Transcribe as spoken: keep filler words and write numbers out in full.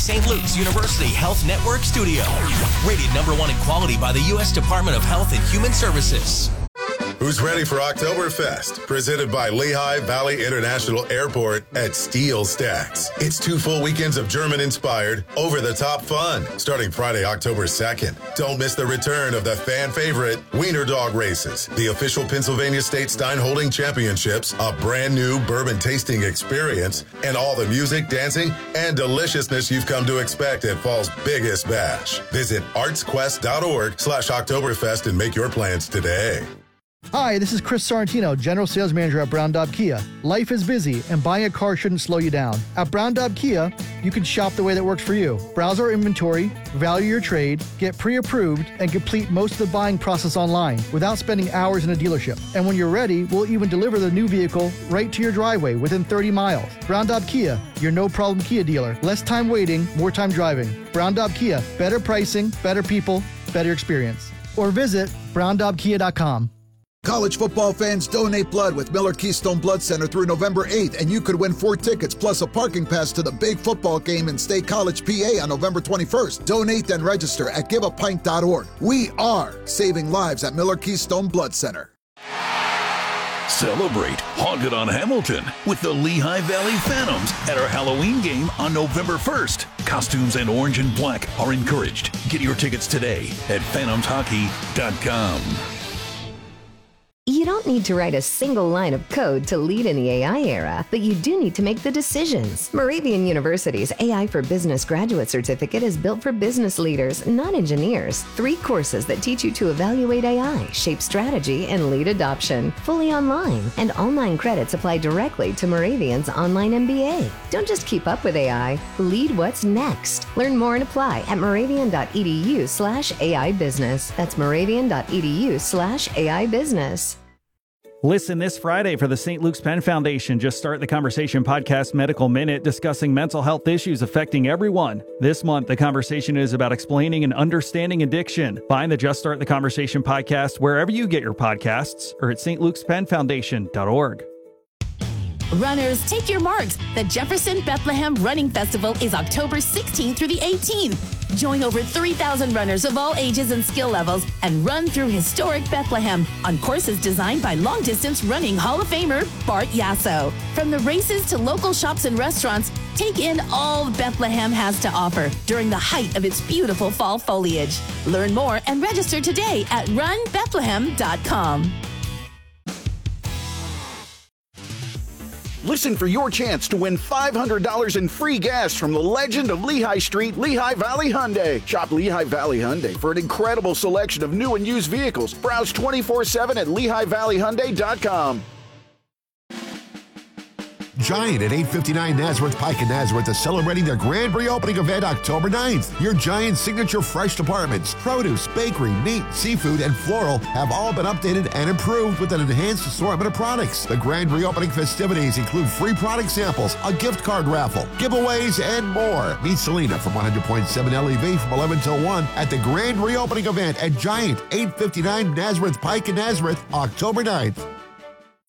Saint Luke's University Health Network Studio. Rated number one in quality by the U S Department of Health and Human Services. Who's ready for Oktoberfest? Presented by Lehigh Valley International Airport at Steel Stacks. It's two full weekends of German-inspired, over-the-top fun, starting Friday, October second. Don't miss the return of the fan-favorite Wiener Dog Races, the official Pennsylvania State Steinholding Championships, a brand-new bourbon tasting experience, and all the music, dancing, and deliciousness you've come to expect at fall's biggest bash. Visit artsquest.org slash Oktoberfest and make your plans today. Hi, this is Chris Sorrentino, General Sales Manager at Brown Daub Kia. Life is busy, and buying a car shouldn't slow you down. At Brown Daub Kia, you can shop the way that works for you. Browse our inventory, value your trade, get pre-approved, and complete most of the buying process online without spending hours in a dealership. And when you're ready, we'll even deliver the new vehicle right to your driveway within thirty miles. Brown Daub Kia, your no-problem Kia dealer. Less time waiting, more time driving. Brown Daub Kia, better pricing, better people, better experience. Or visit brown daub kia dot com. College football fans, donate blood with Miller Keystone Blood Center through November eighth, and you could win four tickets plus a parking pass to the big football game in State College, P A on November twenty-first. Donate and register at give a pint dot org. We are saving lives at Miller Keystone Blood Center. Celebrate Haunted on Hamilton with the Lehigh Valley Phantoms at our Halloween game on November first. Costumes and orange and black are encouraged. Get your tickets today at phantoms hockey dot com. You don't need to write a single line of code to lead in the A I era, but you do need to make the decisions. Moravian University's A I for Business graduate certificate is built for business leaders, not engineers. Three courses that teach you to evaluate A I, shape strategy, and lead adoption. Fully online, and all nine credits apply directly to Moravian's online M B A. Don't just keep up with A I, lead what's next. Learn more and apply at moravian.edu slash AI business. That's moravian.edu slash AI business. Listen this Friday for the Saint Luke's Penn Foundation Just Start the Conversation podcast Medical Minute, discussing mental health issues affecting everyone. This month, the conversation is about explaining and understanding addiction. Find the Just Start the Conversation podcast wherever you get your podcasts or at st lukes penn foundation dot org. Runners, take your marks. The Jefferson Bethlehem Running Festival is October sixteenth through the eighteenth. Join over three thousand runners of all ages and skill levels and run through historic Bethlehem on courses designed by long-distance running Hall of Famer Bart Yasso. From the races to local shops and restaurants, take in all Bethlehem has to offer during the height of its beautiful fall foliage. Learn more and register today at run bethlehem dot com. Listen for your chance to win five hundred dollars in free gas from the legend of Lehigh Street, Lehigh Valley Hyundai. Shop Lehigh Valley Hyundai for an incredible selection of new and used vehicles. Browse twenty-four seven at lehigh valley hyundai dot com. Giant at eight fifty-nine Nazareth Pike in Nazareth is celebrating their grand reopening event October ninth. Your Giant signature fresh departments, produce, bakery, meat, seafood, and floral have all been updated and improved with an enhanced assortment of products. The grand reopening festivities include free product samples, a gift card raffle, giveaways, and more. Meet Selena from one hundred point seven L E V from eleven till one at the grand reopening event at Giant, eight fifty-nine Nazareth Pike in Nazareth, October ninth.